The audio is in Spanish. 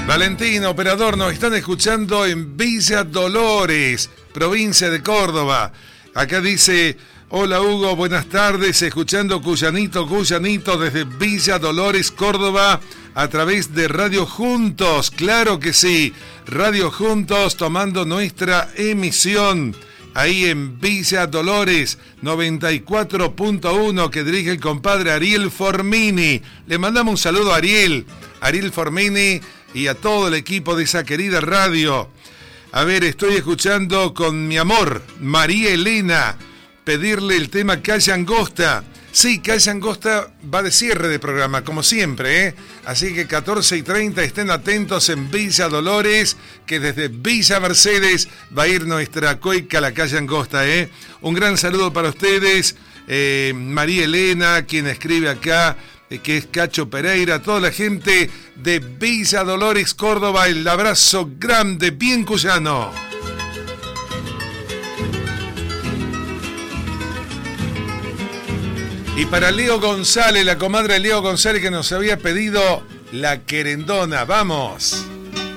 Valentín, operador, nos están escuchando en Villa Dolores, provincia de Córdoba. Acá dice: hola Hugo, buenas tardes, escuchando Cuyanito desde Villa Dolores, Córdoba, a través de Radio Juntos. Claro que sí, Radio Juntos tomando nuestra emisión ahí en Villa Dolores 94.1, que dirige el compadre Ariel Formini. Le mandamos un saludo a Ariel Formini y a todo el equipo de esa querida radio. A ver, estoy escuchando con mi amor, María Elena, pedirle el tema Calle Angosta. Sí, Calle Angosta va de cierre de programa, como siempre, ¿eh? Así que 14:30, estén atentos en Villa Dolores, que desde Villa Mercedes va a ir nuestra coica, la Calle Angosta, ¿eh? Un gran saludo para ustedes, María Elena, quien escribe acá, que es Cacho Pereira, toda la gente de Villa Dolores, Córdoba, el abrazo grande, bien cuyano. Y para Leo González, la comadre Leo González, que nos había pedido La Querendona. ¡Vamos!